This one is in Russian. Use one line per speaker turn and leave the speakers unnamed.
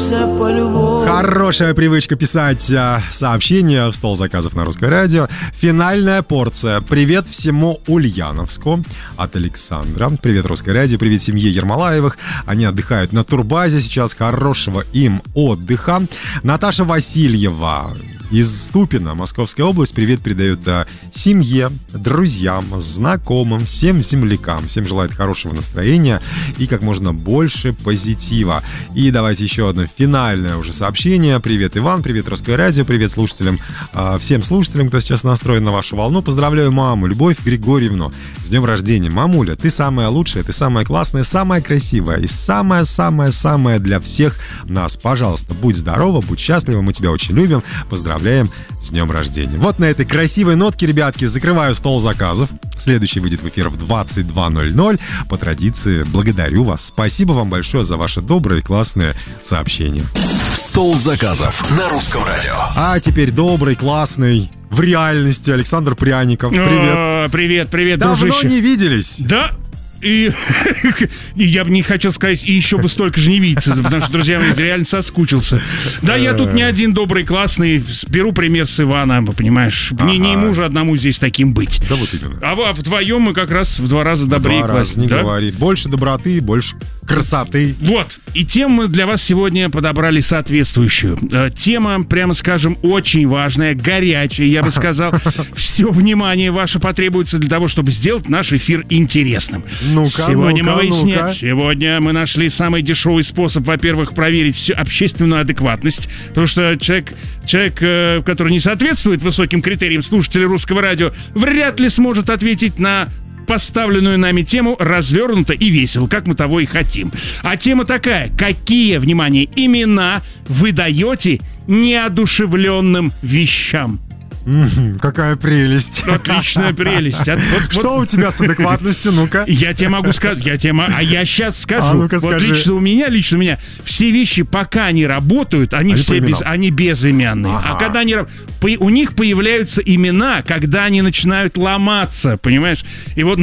Хорошая привычка писать сообщения в стол заказов на Русское радио. Финальная порция. Привет всему Ульяновску от Александра. Привет, Русское радио. Привет семье Ермолаевых. Они отдыхают на турбазе сейчас. Хорошего им отдыха. Наташа Васильева из Ступино, Московская область. Привет передает семье, друзьям, знакомым, всем землякам. Всем желает хорошего настроения и как можно больше позитива. И давайте еще одно финальное уже сообщение. Привет, Иван, привет, Русское радио, привет слушателям, всем слушателям, кто сейчас настроен на вашу волну. Поздравляю маму, Любовь Григорьевну, с днем рождения. Мамуля, ты самая лучшая, ты самая классная, самая красивая и самая-самая-самая для всех нас. Пожалуйста, будь здорова, будь счастлива, мы тебя очень любим. Поздравляем с днем рождения. Вот на этой красивой нотке, ребятки, закрываю стол заказов. Следующий выйдет в эфир в 22:00. По традиции, благодарю вас. Спасибо вам большое за ваши добрые, классные сообщения.
Стол заказов на Русском радио.
А теперь добрый, классный, в реальности Александр Пряников. Привет.
Привет,
Давно
дружище.
не виделись.
Да. И я бы не хотел сказать, и еще бы столько же не видеться, потому что, друзья мои, реально соскучился. Да, я тут не один добрый, классный. Беру пример с Ивана, понимаешь. Не ему же одному здесь таким быть.
Да вот именно.
А вдвоем мы как раз в 2 раза добрее и класснее.
Не говори. Больше доброты, больше красоты.
Вот. И тему мы для вас сегодня подобрали соответствующую. Тема, прямо скажем, очень важная, горячая, я бы сказал. Все внимание ваше потребуется для того, чтобы сделать наш эфир интересным. Сегодня мы нашли самый дешевый способ, во-первых, проверить всю общественную адекватность, потому что человек, который не соответствует высоким критериям слушателей Русского радио, вряд ли сможет ответить на поставленную нами тему развернуто и весело, как мы того и хотим. А тема такая: какие, внимание, имена вы даете неодушевленным вещам?
Какая прелесть.
Отличная прелесть.
Что у тебя с адекватностью? Ну-ка.
Я тебе могу сказать. Я сейчас скажу.
Ну-ка, скажи.
Лично у меня все вещи, пока они работают, они все безымянные.
Ага.
А когда у них появляются имена, когда они начинают ломаться, понимаешь? И вот